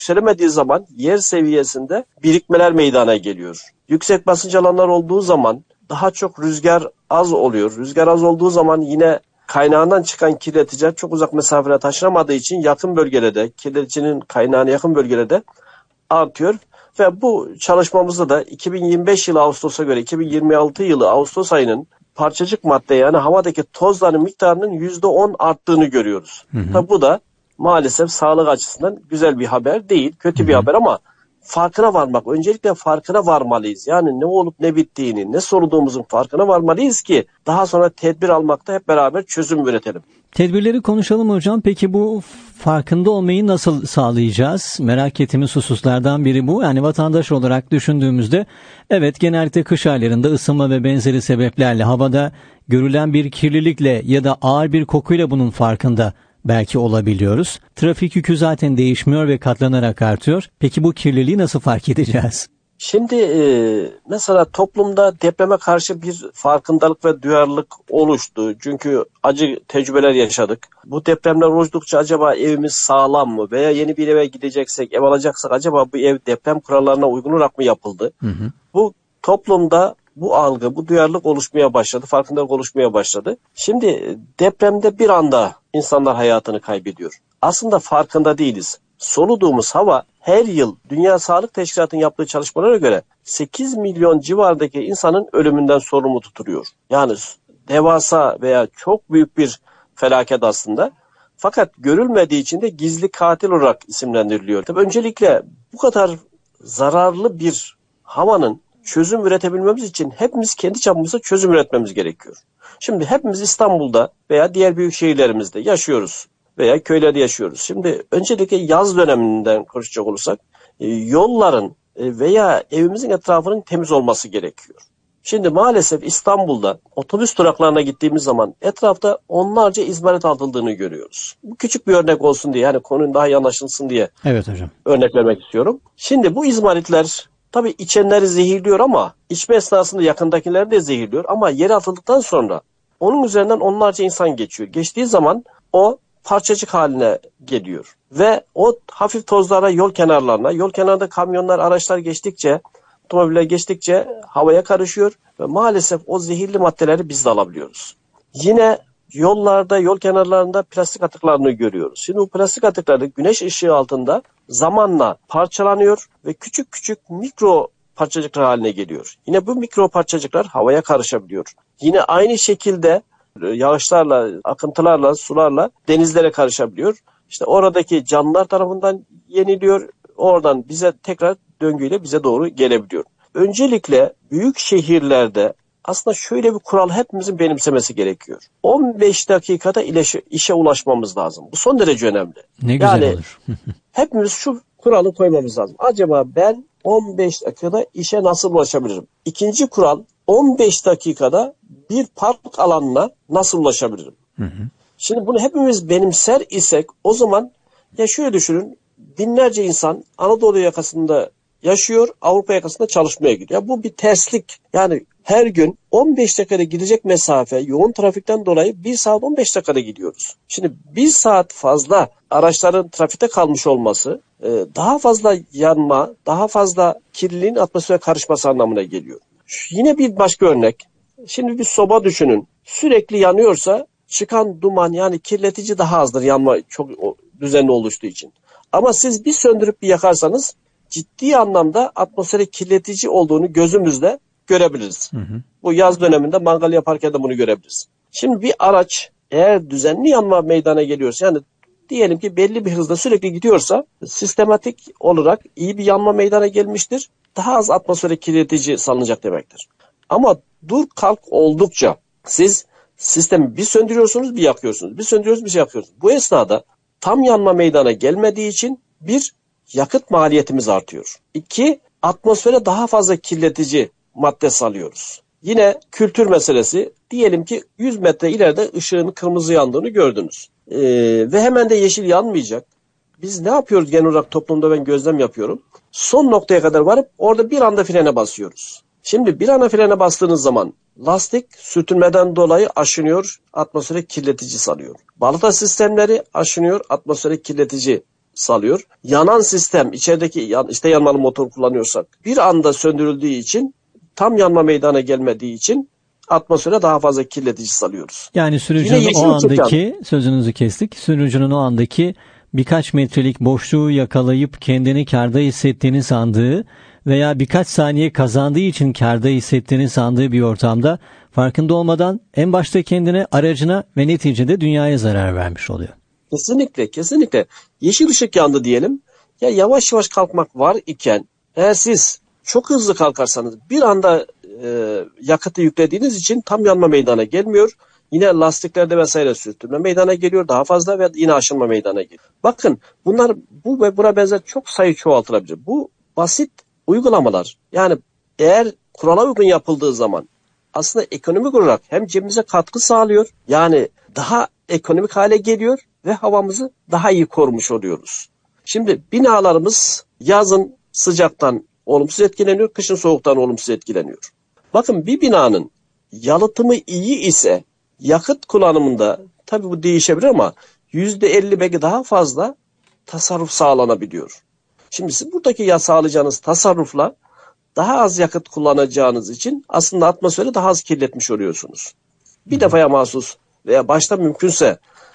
yükselemediği zaman yer seviyesinde birikmeler meydana geliyor. Yüksek basınç alanlar olduğu zaman daha çok rüzgar az oluyor. Rüzgar az olduğu zaman yine kaynağından çıkan kirleticiler çok uzak mesafelere taşınamadığı için yakın bölgelerde, kirleticinin kaynağına yakın bölgelerde artıyor. Ve bu çalışmamızda da 2025 yılı Ağustos'a göre 2026 yılı Ağustos ayının parçacık madde yani havadaki tozların miktarının %10 arttığını görüyoruz. Tabi bu da maalesef sağlık açısından güzel bir haber değil, kötü bir haber ama farkına varmak, öncelikle farkına varmalıyız. Yani ne olup ne bittiğini, ne sorduğumuzun farkına varmalıyız ki daha sonra tedbir almakta hep beraber çözüm üretelim. Tedbirleri konuşalım hocam. Peki bu farkında olmayı nasıl sağlayacağız? Merak ettiğimiz hususlardan biri bu. Yani vatandaş olarak düşündüğümüzde evet genellikle kış aylarında ısınma ve benzeri sebeplerle havada görülen bir kirlilikle ya da ağır bir kokuyla bunun farkında belki olabiliyoruz. Trafik yükü zaten değişmiyor ve katlanarak artıyor. Peki bu kirliliği nasıl fark edeceğiz? Şimdi mesela toplumda depreme karşı bir farkındalık ve duyarlılık oluştu. Çünkü acı tecrübeler yaşadık. Bu depremler oluştukça acaba evimiz sağlam mı veya yeni bir eve gideceksek, ev alacaksak acaba bu ev deprem kurallarına uygun olarak mı yapıldı? Bu toplumda bu algı, bu duyarlılık oluşmaya başladı, farkındalık oluşmaya başladı. Şimdi depremde bir anda insanlar hayatını kaybediyor. Aslında farkında değiliz. Soluduğumuz hava her yıl Dünya Sağlık Teşkilatı'nın yaptığı çalışmalara göre 8 milyon civarındaki insanın ölümünden sorumlu tutuluyor. Yani devasa veya çok büyük bir felaket aslında. Fakat görülmediği için de gizli katil olarak isimlendiriliyor. Tabii öncelikle bu kadar zararlı bir havanın çözüm üretebilmemiz için hepimiz kendi çapımızda çözüm üretmemiz gerekiyor. Şimdi hepimiz İstanbul'da veya diğer büyük şehirlerimizde yaşıyoruz veya köylerde yaşıyoruz. Şimdi öncelikle yaz döneminden konuşacak olursak yolların veya evimizin etrafının temiz olması gerekiyor. Şimdi maalesef İstanbul'da otobüs duraklarına gittiğimiz zaman etrafta onlarca izmarit atıldığını görüyoruz. Bu küçük bir örnek olsun diye, yani konunun daha iyi anlaşılsın diye evet hocam, örnek vermek istiyorum. Şimdi bu izmaritler tabii içenleri zehirliyor ama içme esnasında yakındakileri de zehirliyor ama yere atıldıktan sonra onun üzerinden onlarca insan geçiyor. Geçtiği zaman o parçacık haline geliyor ve o hafif tozlara yol kenarında kamyonlar, araçlar geçtikçe, otomobiller geçtikçe havaya karışıyor ve maalesef o zehirli maddeleri biz de alabiliyoruz. Yine yollarda, yol kenarlarında plastik atıklarını görüyoruz. Şimdi bu plastik atıkları güneş ışığı altında zamanla parçalanıyor ve küçük küçük mikro parçacıklar haline geliyor. Yine bu mikro parçacıklar havaya karışabiliyor. Yine aynı şekilde yağışlarla, akıntılarla, sularla denizlere karışabiliyor. İşte oradaki canlılar tarafından yeniliyor. Oradan bize tekrar döngüyle bize doğru gelebiliyor. Öncelikle büyük şehirlerde aslında şöyle bir kural hepimizin benimsemesi gerekiyor. 15 dakikada işe ulaşmamız lazım. Bu son derece önemli. Ne güzel olur. Hepimiz şu kuralı koymamız lazım. Acaba ben 15 dakikada işe nasıl ulaşabilirim? İkinci kural, 15 dakikada bir park alanına nasıl ulaşabilirim? Şimdi bunu hepimiz benimser isek o zaman ya şöyle düşünün, binlerce insan Anadolu yakasında yaşıyor, Avrupa yakasında çalışmaya gidiyor. Ya bu bir terslik. Yani her gün 15 dakikada gidecek mesafe yoğun trafikten dolayı 1 saat 15 dakikada gidiyoruz. Şimdi 1 saat fazla araçların trafikte kalmış olması daha fazla yanma, daha fazla kirliliğin atmosfere karışması anlamına geliyor. Yine bir başka örnek. Şimdi bir soba düşünün. Sürekli yanıyorsa çıkan duman, yani kirletici daha azdır yanma çok düzenli oluştuğu için. Ama siz bir söndürüp bir yakarsanız ciddi anlamda atmosfere kirletici olduğunu gözümüzle görebiliriz. Bu yaz döneminde mangal yaparken de bunu görebiliriz. Şimdi bir araç eğer düzenli yanma meydana geliyorsa, yani diyelim ki belli bir hızda sürekli gidiyorsa sistematik olarak iyi bir yanma meydana gelmiştir. Daha az atmosfere kirletici salınacak demektir. Ama dur kalk oldukça siz sistemi bir söndürüyorsunuz bir yakıyorsunuz. Bir söndürüyorsunuz bir şey yakıyorsunuz. Bu esnada tam yanma meydana gelmediği için bir, yakıt maliyetimiz artıyor. 2, atmosfere daha fazla kirletici madde salıyoruz. Yine kültür meselesi, diyelim ki 100 metre ileride ışığın kırmızı yandığını gördünüz. Ve hemen de yeşil yanmayacak. Biz ne yapıyoruz genel olarak toplumda, ben gözlem yapıyorum. Son noktaya kadar varıp orada bir anda frene basıyoruz. Şimdi bir anda frene bastığınız zaman lastik sürtünmeden dolayı aşınıyor, atmosfere kirletici salıyor. Balata sistemleri aşınıyor, atmosfere kirletici salıyor. Yanan sistem, içerideki işte yanmalı motor kullanıyorsak bir anda söndürüldüğü için, tam yanma meydana gelmediği için atmosfere daha fazla kirletici salıyoruz. Yani sürücünün o andaki, sözünüzü kestik, sürücünün o andaki birkaç metrelik boşluğu yakalayıp kendini kârda hissettiğini sandığı veya birkaç saniye kazandığı için kârda hissettiğini sandığı bir ortamda farkında olmadan en başta kendine, aracına ve neticede dünyaya zarar vermiş oluyor. Kesinlikle. Yeşil ışık yandı diyelim. Ya yavaş yavaş kalkmak var iken eğer siz çok hızlı kalkarsanız bir anda yakıtı yüklediğiniz için tam yanma meydana gelmiyor. Yine lastiklerde vesaire sürtünme meydana geliyor daha fazla ve yine aşınma meydana geliyor. Bakın bu ve buna benzer çok sayı çoğaltılabilir. Bu basit uygulamalar. Yani eğer kurala uygun yapıldığı zaman aslında ekonomik olarak hem cebimize katkı sağlıyor, yani daha ekonomik hale geliyor ve havamızı daha iyi korumuş oluyoruz. Şimdi binalarımız yazın sıcaktan olumsuz etkileniyor, kışın soğuktan olumsuz etkileniyor. Bakın bir binanın yalıtımı iyi ise yakıt kullanımında tabii bu değişebilir ama %50 belki daha fazla tasarruf sağlanabiliyor. Şimdi siz buradaki sağlayacağınız tasarrufla daha az yakıt kullanacağınız için aslında atmosferi daha az kirletmiş oluyorsunuz. Bir defaya mahsus veya başta mümkünse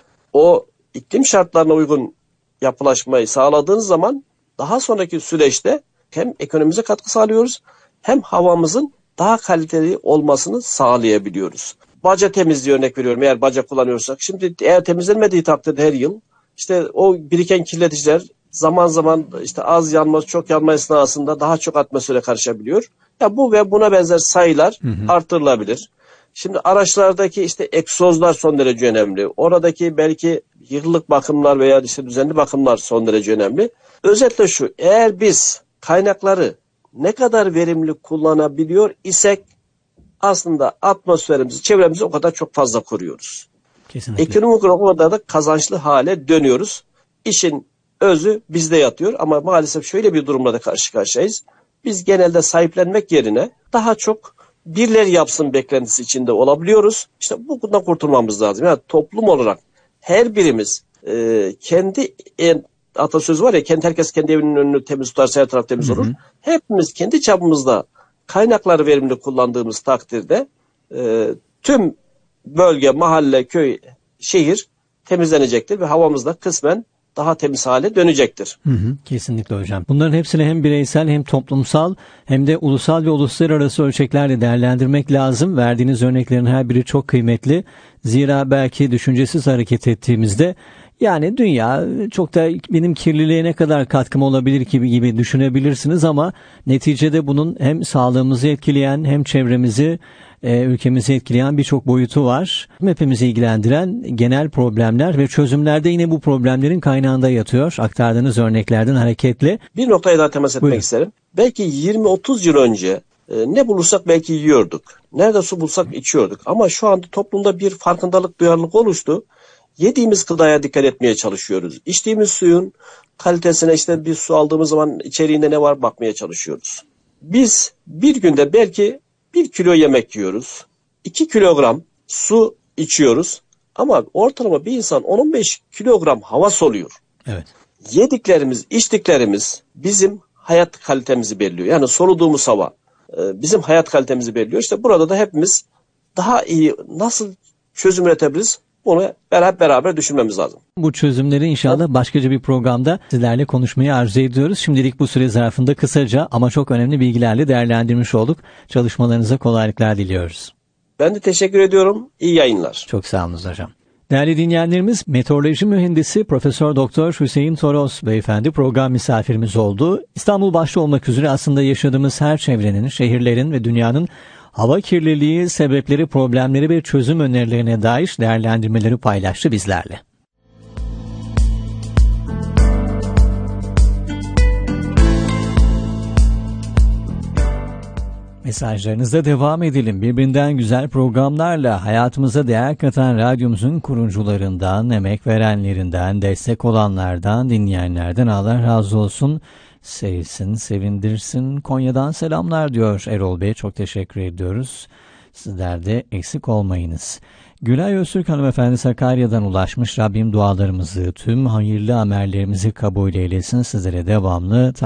o iklim şartlarına uygun yapılaşmayı sağladığınız zaman daha sonraki süreçte hem ekonomimize katkı sağlıyoruz hem havamızın daha kaliteli olmasını sağlayabiliyoruz. Baca temizliği örnek veriyorum, eğer baca kullanıyorsak. Şimdi eğer temizlenmediği takdirde her yıl işte o biriken kirleticiler zaman zaman işte az yanma, çok yanma esnasında daha çok atmosfere karışabiliyor. Ya bu ve buna benzer sayılar artırılabilir. Şimdi araçlardaki işte egzozlar son derece önemli. Oradaki belki yıllık bakımlar veya işte düzenli bakımlar son derece önemli. Özetle şu, eğer biz kaynakları ne kadar verimli kullanabiliyor isek aslında atmosferimizi, çevremizi o kadar çok fazla koruyoruz. Kesinlikle. Ekonomik olarak o kadar da kazançlı hale dönüyoruz. İşin özü bizde yatıyor ama maalesef şöyle bir durumla da karşı karşıyayız. Biz genelde sahiplenmek yerine daha çok birileri yapsın beklentisi içinde olabiliyoruz. İşte bundan kurtulmamız lazım. Yani toplum olarak her birimiz kendi atasözü var ya, herkes kendi evinin önünü temiz tutarsa her taraf temiz olur. Hepimiz kendi çapımızda kaynakları verimli kullandığımız takdirde tüm bölge, mahalle, köy, şehir temizlenecektir ve havamız da kısmen daha temiz hale dönecektir. Kesinlikle hocam. Bunların hepsini hem bireysel hem toplumsal hem de ulusal ve uluslararası ölçeklerle değerlendirmek lazım. Verdiğiniz örneklerin her biri çok kıymetli. Zira belki düşüncesiz hareket ettiğimizde yani dünya çok da benim kirliliğe ne kadar katkım olabilir gibi düşünebilirsiniz ama neticede bunun hem sağlığımızı etkileyen hem çevremizi, ülkemizi etkileyen birçok boyutu var. Hepimizi ilgilendiren genel problemler ve çözümlerde yine bu problemlerin kaynağında yatıyor. Aktardığınız örneklerden hareketle. Bir noktaya daha temas etmek isterim. Belki 20-30 yıl önce ne bulursak belki yiyorduk. Nerede su bulsak içiyorduk. Ama şu anda toplumda bir farkındalık, duyarlılık oluştu. Yediğimiz gıdaya dikkat etmeye çalışıyoruz. İçtiğimiz suyun kalitesine, işte bir su aldığımız zaman içeriğinde ne var bakmaya çalışıyoruz. Biz bir günde belki 1 kilo yemek yiyoruz. 2 kilogram su içiyoruz. Ama ortalama bir insan 10-15 kilogram hava soluyor. Evet. Yediklerimiz, içtiklerimiz bizim hayat kalitemizi belirliyor. Yani soluduğumuz hava bizim hayat kalitemizi belirliyor. İşte burada da hepimiz daha iyi nasıl çözüm üretebiliriz? Bunu beraber düşünmemiz lazım. Bu çözümleri inşallah başkaca bir programda sizlerle konuşmayı arzu ediyoruz. Şimdilik bu süre zarfında kısaca ama çok önemli bilgilerle değerlendirmiş olduk. Çalışmalarınıza kolaylıklar diliyoruz. Ben de teşekkür ediyorum. İyi yayınlar. Çok sağ olun hocam. Değerli dinleyenlerimiz, meteoroloji mühendisi Profesör Doktor Hüseyin Toros beyefendi program misafirimiz oldu. İstanbul başta olmak üzere aslında yaşadığımız her çevrenin, şehirlerin ve dünyanın hava kirliliği, sebepleri, problemleri ve çözüm önerilerine dair değerlendirmeleri paylaştı bizlerle. Mesajlarınızda devam edelim. Birbirinden güzel programlarla hayatımıza değer katan radyomuzun kurucularından, emek verenlerinden, destek olanlardan, dinleyenlerden Allah razı olsun. Sevsin, sevindirsin. Konya'dan selamlar diyor Erol Bey. Çok teşekkür ediyoruz. Sizler de eksik olmayınız. Gülay Öztürk hanımefendi Sakarya'dan ulaşmış. Rabbim dualarımızı, tüm hayırlı amellerimizi kabul eylesin. Sizlere devamlı